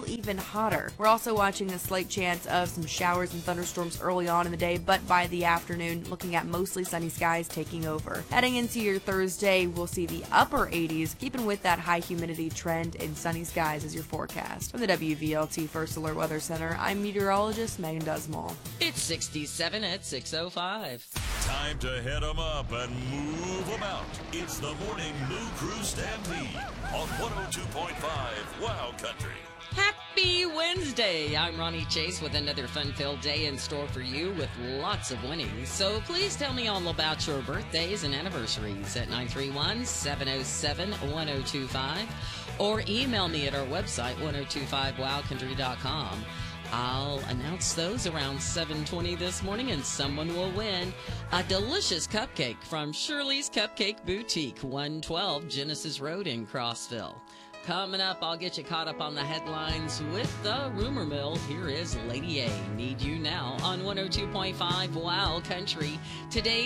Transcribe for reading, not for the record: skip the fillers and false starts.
cool even hotter. We're also watching a slight chance of some showers and thunderstorms early on in the day, but by the afternoon, looking at mostly sunny skies taking over. Heading into your Thursday, we'll see the upper 80s, keeping with that high humidity trend and sunny skies as your forecast. From the WVLT First Alert Weather Center, I'm meteorologist Megan Dusmall. It's 67 at 6:05. Time to head 'em up and move 'em out. It's the Morning Moo Crew Stampede on 102.5 Wow Country. Happy Wednesday! I'm Ronnie Chase with another fun-filled day in store for you with lots of winnings. So please tell me all about your birthdays and anniversaries at 931-707-1025 or email me at our website 1025wowcountry.com. I'll announce those around 7:20 this morning, and someone will win a delicious cupcake from Shirley's Cupcake Boutique, 112 Genesis Road in Crossville. Coming up, I'll get you caught up on the headlines with the rumor mill. Here is Lady A, Need You Now, on 102.5 Wow Country. Today